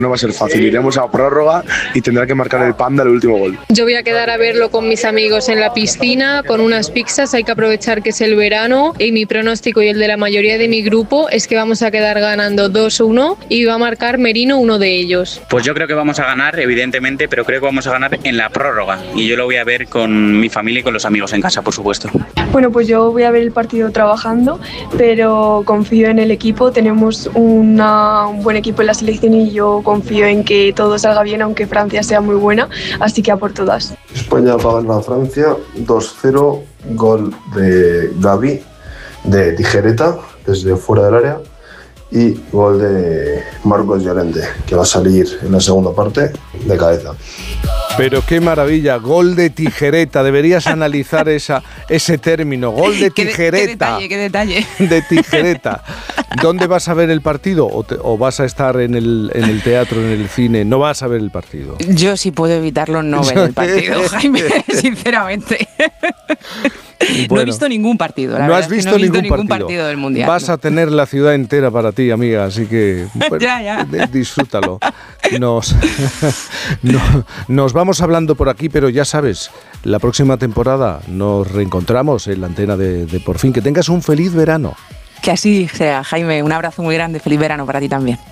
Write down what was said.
No va a ser fácil, iremos a prórroga y tendrá que marcar el Panda el último gol. Yo voy a quedar a verlo con mis amigos en la piscina, con unas pizzas, hay que aprovechar que es el verano y mi pronóstico y el de la mayoría de mi grupo es que vamos a quedar ganando 2-1 y va a marcar Merino uno de ellos. Pues yo creo que vamos a ganar, evidentemente, pero creo que vamos a ganar en la prórroga y yo lo voy a ver con mi familia y con los amigos en casa, por supuesto. Bueno, pues yo voy a ver el partido trabajando, pero confío en el equipo, tenemos un buen equipo en la selección y yo confío en que todo salga bien, aunque Francia sea muy buena, así que a por todas. España va a ganar a Francia 2-0, gol de Gavi, de tijereta, desde fuera del área, y gol de Marcos Llorente, que va a salir en la segunda parte de cabeza. Pero qué maravilla, gol de tijereta, deberías analizar ese término, gol de tijereta. Qué detalle. De tijereta. ¿Dónde vas a ver el partido? ¿O vas a estar en el teatro, en el cine? ¿No vas a ver el partido? Yo, si puedo evitarlo, no ver el partido, Jaime, sinceramente. Bueno, no he visto ningún partido. No has visto ningún partido del Mundial. Vas a tener la ciudad entera para ti, amiga, así que bueno, ya. Disfrútalo. Nos vamos hablando por aquí, pero ya sabes, la próxima temporada nos reencontramos en la antena de Por Fin. Que tengas un feliz verano. Que así sea, Jaime. Un abrazo muy grande. Feliz verano para ti también.